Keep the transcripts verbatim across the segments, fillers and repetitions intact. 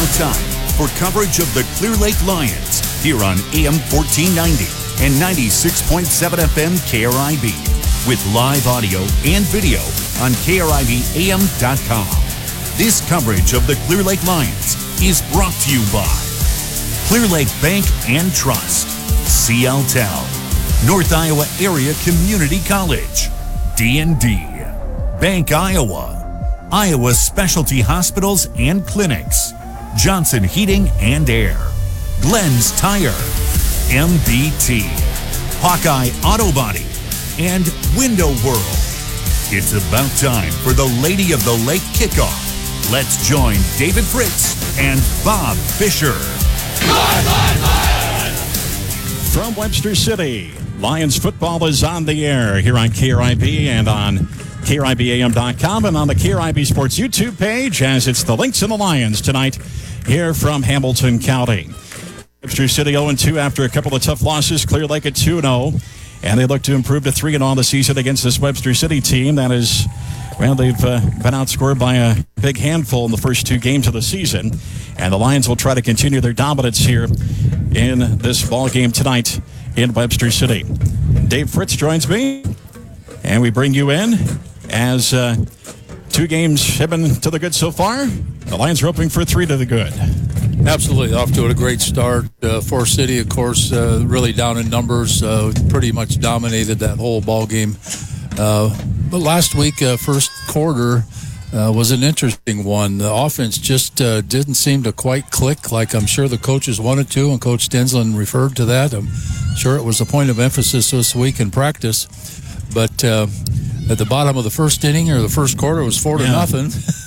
now time for coverage of the Clear Lake Lions here on A M fourteen ninety and ninety-six point seven F M K R I B with live audio and video on K R I B A M dot com. This coverage of the Clear Lake Lions is brought to you by Clear Lake Bank and Trust, C L T E L, North Iowa Area Community College, D and D, Bank Iowa, Iowa Specialty Hospitals and Clinics, Johnson Heating and Air, Glenn's Tire, M B T, Hawkeye Auto Body, and Window World. It's about time for the Lady of the Lake kickoff. Let's join David Fritz and Bob Fisher. Lion, Lion, Lion! From Webster City, Lions football is on the air here on K R I B and on K R I B A M dot com and on the K R I B Sports YouTube page as it's the Lynx and the Lions tonight here from Hamilton County. Webster City oh and two after a couple of tough losses. Clear Lake at two and oh. And they look to improve to three and oh on the season against this Webster City team. That is, well, they've uh, been outscored by a big handful in the first two games of the season. And the Lions will try to continue their dominance here in this ball game tonight in Webster City. Dave Fritz joins me, and we bring you in as uh, two games have been to the good so far. The Lions are hoping for three to the good. Absolutely, off to a great start. Uh, Forest City, of course, uh, really down in numbers, uh, pretty much dominated that whole ball game. Uh, but last week, uh, first quarter, uh, was an interesting one. The offense just uh, didn't seem to quite click like I'm sure the coaches wanted to, and Coach Denzlin referred to that. I'm sure it was a point of emphasis this week in practice. But uh, at the bottom of the first inning or the first quarter, it was four to yeah. nothing.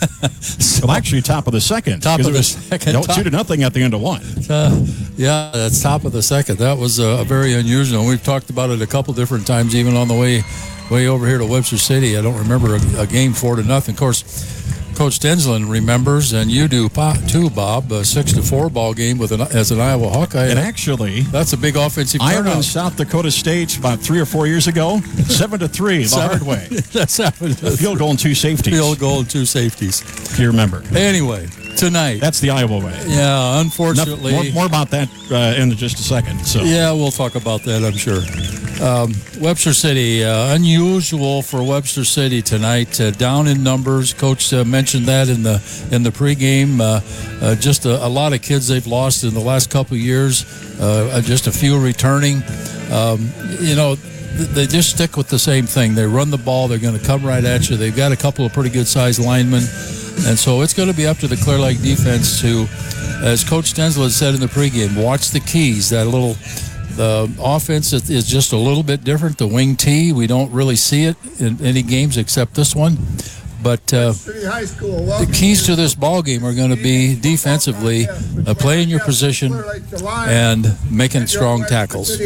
So, well, actually, top of the second. Top of the was, second. No, top, two to nothing at the end of one. Uh, yeah, that's top of the second. That was uh, a very unusual. We've talked about it a couple different times, even on the way way over here to Webster City. I don't remember a, a game four to nothing. Of course, Coach Denzlin remembers, and you do too, Bob. A six to four ball game with an as an Iowa Hawkeye. And actually, that's a big offensive Iowa turnout. and South Dakota State about three or four years ago, seven to three, the seven, hard way. That's happened. Field goal and two safeties. Field goal and two safeties. If you remember. Anyway, tonight. That's the Iowa way. Yeah, unfortunately. Enough, more, more about that uh, in just a second. So yeah, we'll talk about that, I'm sure. Um, Webster City, uh, unusual for Webster City tonight. Uh, down in numbers. Coach uh, mentioned that in the in the pregame. Uh, uh, just a, a lot of kids they've lost in the last couple of years. Uh, just a few returning. Um, you know, th- they just stick with the same thing. They run the ball. They're going to come right at you. They've got a couple of pretty good-sized linemen. And so it's going to be up to the Clear Lake defense to, as Coach Denzlin said in the pregame, watch the keys. That little, the offense is just a little bit different. The wing T, we don't really see it in any games except this one. But uh, the keys to this ball game are going to be defensively, uh, playing your position and making strong tackles.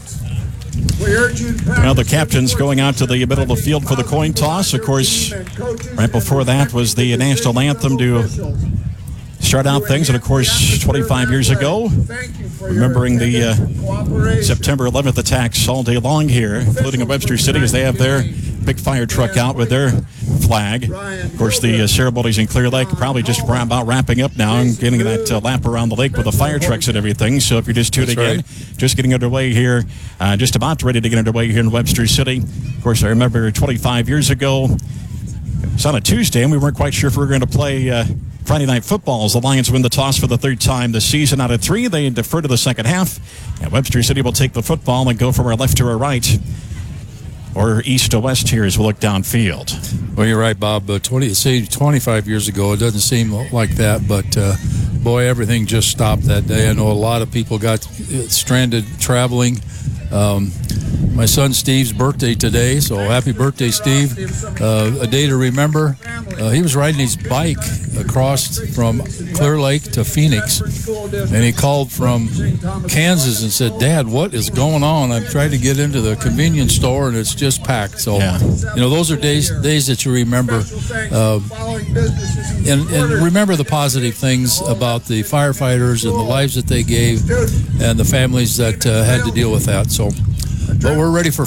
Well, the captain's going out to the middle of the field for the coin toss. Of course, right before that was the national anthem to start out things. And, of course, twenty-five years ago, remembering the uh, September eleventh attacks all day long here, including in Webster City as they have their big fire truck out with their flag. Of course, the uh, ceremonies in Clear Lake are probably just about wrapping up now and getting that uh, lap around the lake with the fire trucks and everything. So if you're just tuning right. in, just getting underway here, uh, just about ready to get underway here in Webster City. Of course, I remember twenty-five years ago, it's on a Tuesday, and we weren't quite sure if we were going to play uh, Friday Night Football as the Lions win the toss for the third time this season out of three. They defer to the second half, and Webster City will take the football and go from our left to our right, or east to west here as we look downfield. Well, you're right, Bob. Uh, twenty, say twenty-five years ago, it doesn't seem like that, but uh, boy, everything just stopped that day. I know a lot of people got stranded traveling. Um, my son Steve's birthday today, so happy birthday, Steve. Uh, a day to remember. Uh, he was riding his bike across from Clear Lake to Phoenix, and he called from Kansas and said, Dad, what is going on? I've tried to get into the convenience store, and it's just packed. So, yeah. you know, those are days days that you remember. Uh, and, and remember the positive things about the firefighters and the lives that they gave and the families that uh, had to deal with that. So, but we're ready for